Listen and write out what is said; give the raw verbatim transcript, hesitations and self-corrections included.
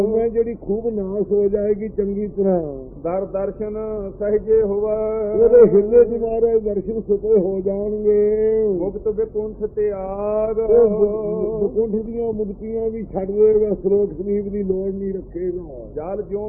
ਮੈਂ ਜਿਹੜੀ ਖੂਬ ਨਾਸ ਹੋ ਜਾਏਗੀ ਚੰਗੀ ਤਰ੍ਹਾਂ ਦਰ ਦਰਸ਼ਨ ਸਹਜੇ ਹੋਵੇ ਉਹਦੇ ਹਿੱਲੇ ਦੀ ਮਾਰੇ ਦਰਸ਼ਨ ਸੁਤੇ ਹੋ ਜਾਣਗੇ ਮੁਕਤ ਵਿਕੁੰਠ ਤਿਆਗ ਵਿਕੁੰਠ ਦੀਆਂ ਮੁਕਤੀਆਂ ਵੀ ਛੱਡ ਦੇਗਾ ਸਰੋਤ ਸਲੀਬ ਦੀ ਲੋੜ ਨਹੀਂ ਰੱਖੇਗਾ ਜਲ ਜਿਉਂ